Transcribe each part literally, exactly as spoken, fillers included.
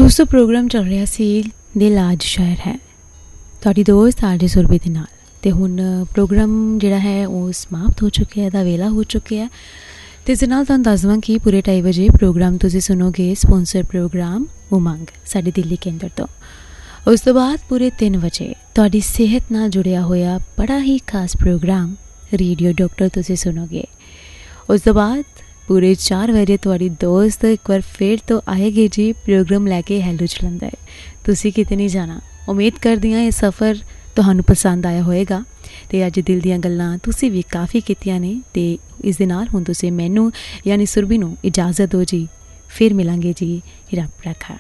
ਦੋਸਤੋ ਪ੍ਰੋਗਰਾਮ ਚੱਲ ਰਿਹਾ ਸੀ ਦਿਲ ਅੱਜ ਸ਼ਾਇਰ ਹੈ ਤੁਹਾਡੀ ਦੋਸਤ ਆਰਜੇ ਸੁਰਭੀ ਦੇ ਨਾਲ ਤੇ ਹੁਣ ਪ੍ਰੋਗਰਾਮ ਜਿਹੜਾ ਹੈ ਉਹ ਸਮਾਪਤ ਹੋ ਚੁੱਕਿਆ ਦਾ ਵੇਲਾ ਹੋ ਚੁੱਕਿਆ ਤੇ ਇਸ ਨਾਲ ਤੁਹਾਨੂੰ ਦੱਸ ਦਵਾਂ ਕਿ ਪੂਰੇ ਢਾਈ ਵਜੇ ਪ੍ਰੋਗਰਾਮ ਤੁਸੀਂ ਸੁਣੋਗੇ ਸਪਾਂਸਰ ਪ੍ਰੋਗਰਾਮ ਉਮੰਗ ਸਾਡੇ ਦਿੱਲੀ ਕੇਂਦਰ ਤੋਂ। ਉਸ ਤੋਂ ਬਾਅਦ ਪੂਰੇ ਤਿੰਨ ਵਜੇ ਤੁਹਾਡੀ ਸਿਹਤ ਨਾਲ ਜੁੜਿਆ ਹੋਇਆ ਬੜਾ ਹੀ ਖਾਸ ਪ੍ਰੋਗਰਾਮ ਰੇਡੀਓ ਡਾਕਟਰ ਤੁਸੀਂ ਸੁਣੋਗੇ। ਉਸ ਤੋਂ ਬਾਅਦ पूरे चार बजे थोड़ी दोस्त एक बार फिर तो आएगी जी प्रोग्राम लैके हैलो जलंधर। तुसी किते नहीं जाना, उम्मीद करदी हां ये सफ़र तुहानू पसंद आया होएगा ते अज दिल दीयां गल्लां तुसी भी काफ़ी कीतियां ने ते इस दे नाल हुण तुसी मैनू यानी सुरभि नू इजाज़त दो जी, फिर मिलांगे जी रब रखा।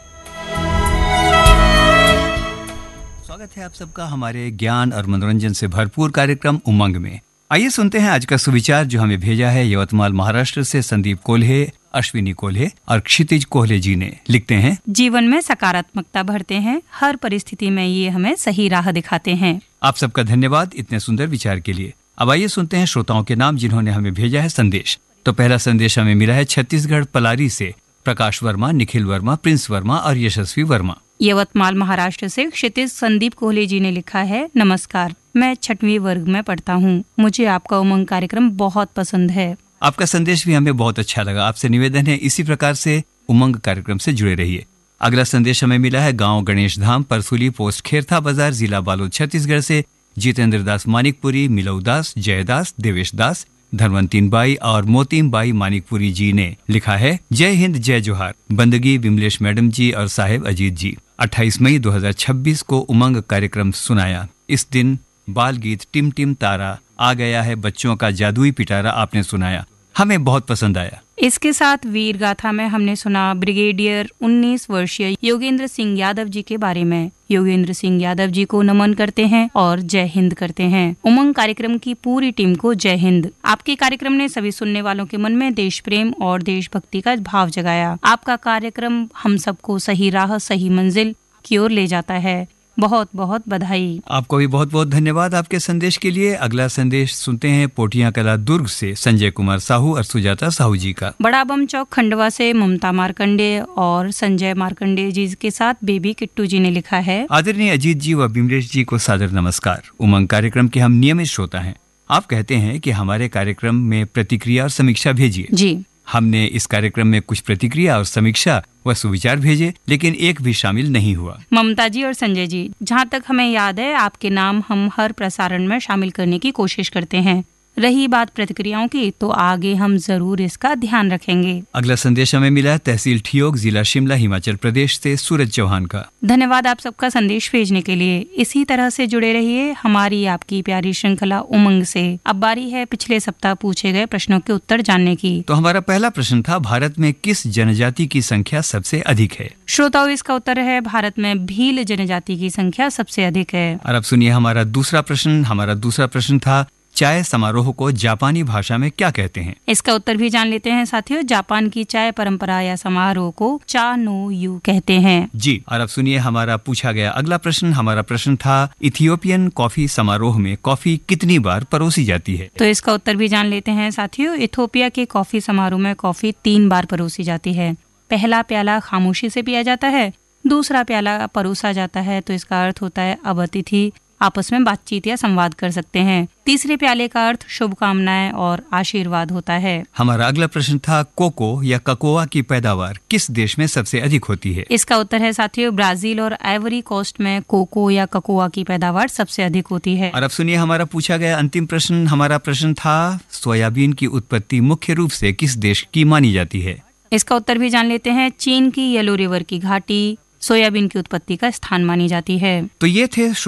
स्वागत है आप सबका हमारे ज्ञान और मनोरंजन से भरपूर कार्यक्रम उमंग में। आइए सुनते हैं आज का सुविचार जो हमें भेजा है यवतमाल महाराष्ट्र से संदीप कोल्हे, अश्विनी कोल्हे और क्षितिज कोल्हे जी ने। लिखते हैं, जीवन में सकारात्मकता भरते हैं, हर परिस्थिति में ये हमें सही राह दिखाते हैं। आप सबका धन्यवाद इतने सुंदर विचार के लिए। अब आइए सुनते हैं श्रोताओं के नाम जिन्होंने हमें भेजा है संदेश। तो पहला संदेश हमें मिला है छत्तीसगढ़ पलारी से प्रकाश वर्मा, निखिल वर्मा, प्रिंस वर्मा और यशस्वी वर्मा। यवतमाल महाराष्ट्र से क्षितिज संदीप कोहले जी ने लिखा है, नमस्कार, मैं छठवीं वर्ग में पढ़ता हूँ, मुझे आपका उमंग कार्यक्रम बहुत पसंद है। आपका संदेश भी हमें बहुत अच्छा लगा। आपसे निवेदन है इसी प्रकार से उमंग कार्यक्रम से जुड़े रहिए। अगला संदेश हमें मिला है गांव गणेश धाम, परसुली पोस्ट, खेरथा बाजार, जिला बालोद, छत्तीसगढ़ से जितेंद्र दास मानिकपुरी, मिलऊ दास, जयदास, देवेश दास, धनवंतीन बाई और मोतीम बाई मानिकपुरी जी ने लिखा है, जय हिंद जय जोहार, बंदगी विमलेश मैडम जी और साहेब अजीत जी। अट्ठाईस मई दो हज़ार छब्बीस को उमंग कार्यक्रम सुनाया। इस दिन बाल गीत टिम टिम तारा आ गया है, बच्चों का जादुई पिटारा आपने सुनाया, हमें बहुत पसंद आया। इसके साथ वीर गाथा में हमने सुना ब्रिगेडियर उन्नीस वर्षीय योगेंद्र सिंह यादव जी के बारे में। योगेंद्र सिंह यादव जी को नमन करते हैं और जय हिंद करते हैं। उमंग कार्यक्रम की पूरी टीम को जय हिंद। आपके कार्यक्रम ने सभी सुनने वालों के मन में देश प्रेम और देशभक्ति का भाव जगाया। आपका कार्यक्रम हम सबको सही राह सही मंजिल की ओर ले जाता है। बहुत बहुत बधाई। आपको भी बहुत बहुत धन्यवाद आपके संदेश के लिए। अगला संदेश सुनते हैं पोटिया कला दुर्ग से संजय कुमार साहू और सुजाता साहू जी का। बड़ा बम चौक खंडवा से ममता मार्कंडे और संजय मार्कंडे जी के साथ बेबी किट्टू जी ने लिखा है, आदरणीय अजीत जी व बिमलेश जी को सादर नमस्कार। उमंग कार्यक्रम के हम नियमित श्रोता हैं। आप कहते हैं कि हमारे कार्यक्रम में प्रतिक्रिया और समीक्षा भेजिए। जी, हमने इस कार्यक्रम में कुछ प्रतिक्रिया और समीक्षा व सुविचार भेजे, लेकिन एक भी शामिल नहीं हुआ। ममता जी और संजय जी, जहाँ तक हमें याद है आपके नाम हम हर प्रसारण में शामिल करने की कोशिश करते हैं। रही बात प्रतिक्रियाओं की, तो आगे हम जरूर इसका ध्यान रखेंगे। अगला संदेश हमें मिला है तहसील ठियोग, जिला शिमला, हिमाचल प्रदेश से सूरज चौहान का। धन्यवाद आप सबका संदेश भेजने के लिए। इसी तरह से जुड़े रहिए हमारी आपकी प्यारी श्रृंखला उमंग से। अब बारी है पिछले सप्ताह पूछे गए प्रश्नों के उत्तर जानने की। तो हमारा पहला प्रश्न था, भारत में किस जनजाति की संख्या सबसे अधिक है? श्रोताओं, इसका उत्तर है भारत में भील जनजाति की संख्या सबसे अधिक है। और अब सुनिए हमारा दूसरा प्रश्न। हमारा दूसरा प्रश्न था, चाय समारोह को जापानी भाषा में क्या कहते हैं? इसका उत्तर भी जान लेते हैं साथियों। जापान की चाय परंपरा या समारोह को चा नो यू कहते हैं। जी, और अब सुनिए हमारा पूछा गया अगला प्रश्न। हमारा प्रश्न था, इथियोपियन कॉफी समारोह में कॉफी कितनी बार परोसी जाती है? तो इसका उत्तर भी जान लेते हैं साथियों। इथियोपिया के कॉफी समारोह में कॉफी तीन बार परोसी जाती है। पहला प्याला खामोशी से पिया जाता है, दूसरा प्याला परोसा जाता है, तो इसका अर्थ होता है अब अतिथि आपस में बातचीत या संवाद कर सकते हैं। तीसरे प्याले का अर्थ शुभकामनाएं और आशीर्वाद होता है। हमारा अगला प्रश्न था, कोको या ककोआ की पैदावार किस देश में सबसे अधिक होती है? इसका उत्तर है साथियों, ब्राजील और आइवरी कोस्ट में कोको या ककोआ की पैदावार सबसे अधिक होती है। और अब सुनिए हमारा पूछा गया अंतिम प्रश्न। हमारा प्रश्न था, सोयाबीन की उत्पत्ति मुख्य रूप से किस देश की मानी जाती है? इसका उत्तर भी जान लेते हैं। चीन की येलो रिवर की घाटी सोयाबीन की उत्पत्ति का स्थान मानी जाती है। तो ये थे